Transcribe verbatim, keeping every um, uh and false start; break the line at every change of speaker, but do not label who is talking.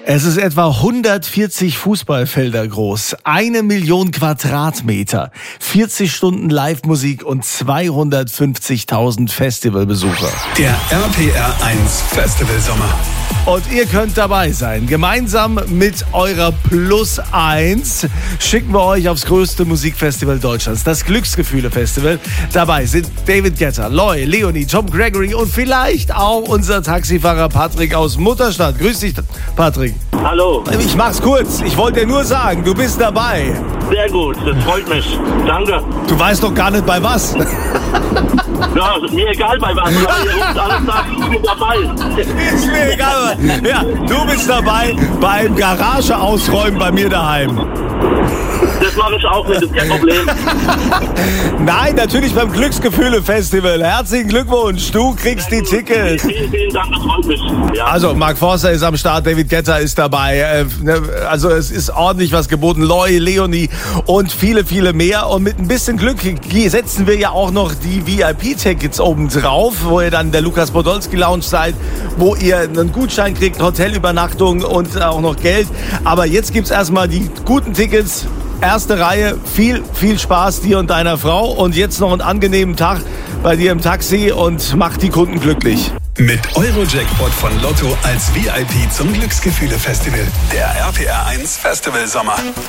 Es ist etwa hundertvierzig Fußballfelder groß, eine Million Quadratmeter, vierzig Stunden Live-Musik und zweihundertfünfzigtausend Festivalbesucher.
Der R P R eins Festival Sommer.
Und ihr könnt dabei sein. Gemeinsam mit eurer Plus eins schicken wir euch aufs größte Musikfestival Deutschlands, das Glücksgefühle-Festival. Dabei sind David Guetta, Loy, Leonie, Tom Gregory und vielleicht auch unser Taxifahrer Patrick aus Mutterstadt. Grüß dich, Patrick.
Hallo.
Ich mach's kurz. Ich wollte dir nur sagen, du bist dabei.
Sehr gut, das freut mich. Danke.
Du weißt doch gar nicht bei was.
Ja, ist mir egal bei was. Ihr ruft alles sagt, ich bin dabei.
Ist mir egal. Ja, du bist dabei beim Garage ausräumen bei mir daheim.
Das mache ich auch nicht, das ist kein Problem.
Nein, natürlich beim Glücksgefühle-Festival. Herzlichen Glückwunsch, du kriegst die Tickets.
Vielen, vielen Dank, das freut mich. Ja.
Also, Mark Forster ist am Start, David Guetta ist dabei. Also, es ist ordentlich was geboten. Loy, Leonie und viele, viele mehr. Und mit ein bisschen Glück setzen wir ja auch noch die V I P-Tickets oben drauf, wo ihr dann in der Lukas Podolski Lounge seid, wo ihr einen Gutschein kriegt, Hotelübernachtung und auch noch Geld. Aber jetzt gibt's erstmal die guten Tickets. Erste Reihe, viel, viel Spaß dir und deiner Frau und jetzt noch einen angenehmen Tag bei dir im Taxi und macht die Kunden glücklich.
Mit Euro-Jackpot von Lotto als V I P zum Glücksgefühle-Festival. Der R P R eins Festival Sommer.